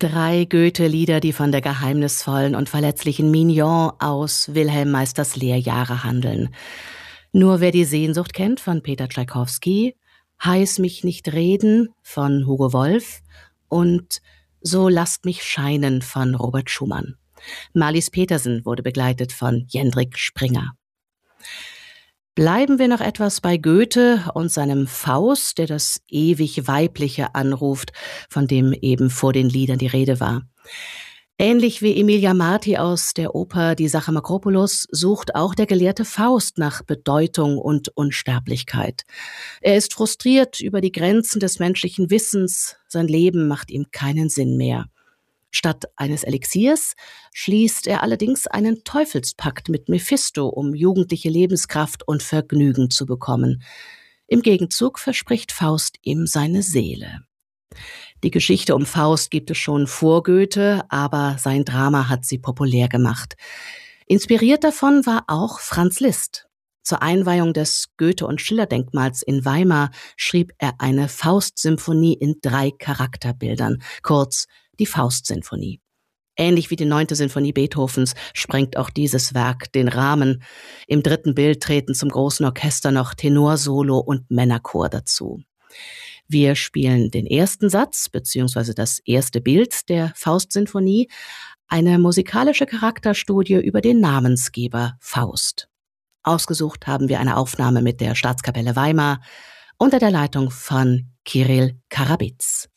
3 Goethe-Lieder, die von der geheimnisvollen und verletzlichen Mignon aus Wilhelm Meisters Lehrjahre handeln. Nur wer die Sehnsucht kennt von Peter Tschaikowski, Heiß mich nicht reden von Hugo Wolf und So lasst mich scheinen von Robert Schumann. Marlies Petersen wurde begleitet von Jendrik Springer. Bleiben wir noch etwas bei Goethe und seinem Faust, der das ewig Weibliche anruft, von dem eben vor den Liedern die Rede war. Ähnlich wie Emilia Marti aus der Oper Die Sache Makropulos sucht auch der gelehrte Faust nach Bedeutung und Unsterblichkeit. Er ist frustriert über die Grenzen des menschlichen Wissens, sein Leben macht ihm keinen Sinn mehr. Statt eines Elixiers schließt er allerdings einen Teufelspakt mit Mephisto, um jugendliche Lebenskraft und Vergnügen zu bekommen. Im Gegenzug verspricht Faust ihm seine Seele. Die Geschichte um Faust gibt es schon vor Goethe, aber sein Drama hat sie populär gemacht. Inspiriert davon war auch Franz Liszt. Zur Einweihung des Goethe- und Schiller-Denkmals in Weimar schrieb er eine Faust-Symphonie in 3 Charakterbildern, kurz die Faust-Sinfonie. Ähnlich wie die 9. Sinfonie Beethovens sprengt auch dieses Werk den Rahmen. Im 3. Bild treten zum großen Orchester noch Tenorsolo und Männerchor dazu. Wir spielen den ersten Satz bzw. das erste Bild der Faust-Sinfonie, eine musikalische Charakterstudie über den Namensgeber Faust. Ausgesucht haben wir eine Aufnahme mit der Staatskapelle Weimar unter der Leitung von Kirill Karabitz.